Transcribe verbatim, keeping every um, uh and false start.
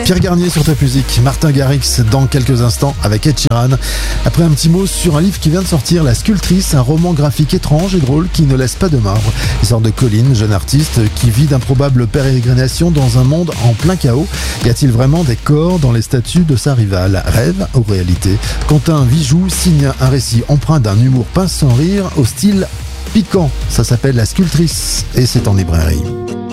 Pierre Garnier sur Top Music, Martin Garrix dans quelques instants avec Ed Sheeran. Après un petit mot sur un livre qui vient de sortir, La Sculptrice, un roman graphique étrange et drôle qui ne laisse pas de marbre. L'histoire de Colline, jeune artiste qui vit d'improbables pérégrinations dans un monde en plein chaos. Y a-t-il vraiment des corps dans les statues de sa rivale? Rêve ou réalité? Quentin Vijoux signe un récit empreint d'un humour pince sans rire au style piquant. Ça s'appelle La Sculptrice et c'est en librairie.